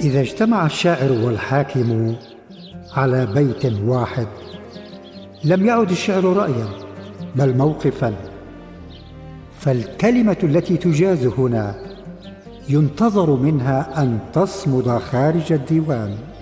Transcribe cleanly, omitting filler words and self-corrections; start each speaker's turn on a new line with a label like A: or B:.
A: إذا اجتمع الشاعر والحاكم على بيت واحد لم يعد الشعر رأيا بل موقفا، فالكلمة التي تجاز هنا ينتظر منها أن تصمد خارج الديوان.